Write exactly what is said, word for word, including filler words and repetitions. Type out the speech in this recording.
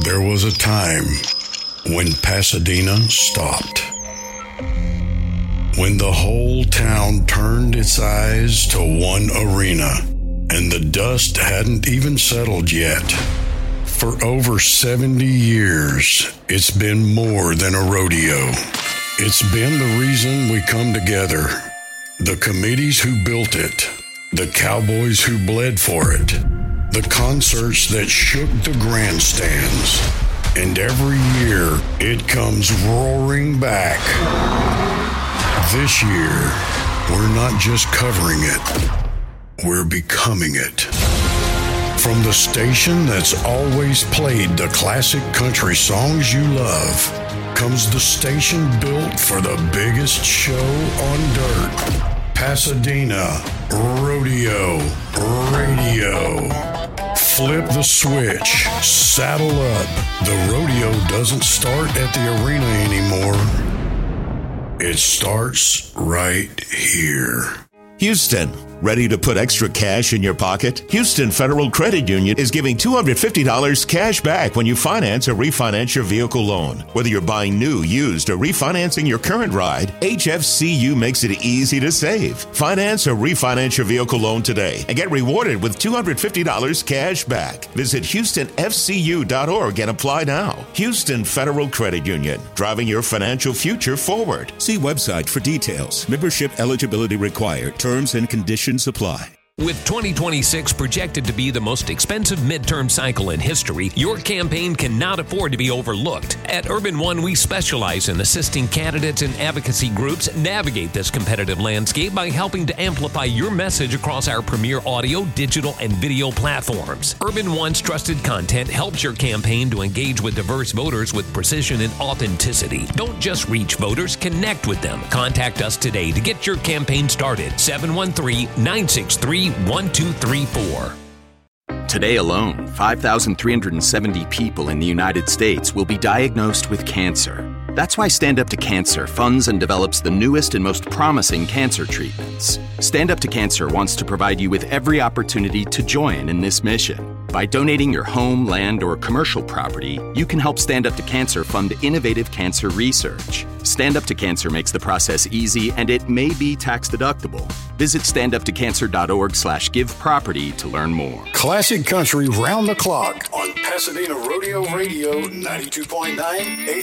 There was a time when Pasadena stopped. When the whole town turned its eyes to one arena, and the dust hadn't even settled yet. For over seventy years, it's been more than a rodeo. It's been the reason we come together. The committees who built it, the cowboys who bled for it, the concerts that shook the grandstands, and every year it comes roaring back. This year, we're not just covering it, we're becoming it. From the station that's always played the classic country songs you love, comes the station built for the biggest show on dirt. Pasadena Rodeo Radio. Flip the switch, saddle up. The rodeo doesn't start at the arena anymore. It starts right here. Houston, ready to put extra cash in your pocket? Houston Federal Credit Union is giving two hundred fifty dollars cash back when you finance or refinance your vehicle loan. Whether you're buying new, used, or refinancing your current ride, H F C U makes it easy to save. Finance or refinance your vehicle loan today and get rewarded with two hundred fifty dollars cash back. Visit Houston F C U dot org and apply now. Houston Federal Credit Union, driving your financial future forward. See website for details. Membership eligibility required. Terms and conditions apply. With twenty twenty-six projected to be the most expensive midterm cycle in history, your campaign cannot afford to be overlooked. At Urban One, we specialize in assisting candidates and advocacy groups navigate this competitive landscape by helping to amplify your message across our premier audio, digital, and video platforms. Urban One's trusted content helps your campaign to engage with diverse voters with precision and authenticity. Don't just reach voters, connect with them. Contact us today to get your campaign started. seven one three, nine six three, one two three four. Today alone, five thousand three hundred seventy people in the United States will be diagnosed with cancer. That's why Stand Up to Cancer funds and develops the newest and most promising cancer treatments. Stand Up to Cancer wants to provide you with every opportunity to join in this mission. By donating your home, land, or commercial property, you can help Stand Up to Cancer fund innovative cancer research. Stand Up to Cancer makes the process easy, and it may be tax deductible. Visit stand up to cancer dot org slash give property to learn more. Classic country round the clock on Pasadena Rodeo Radio ninety-two point nine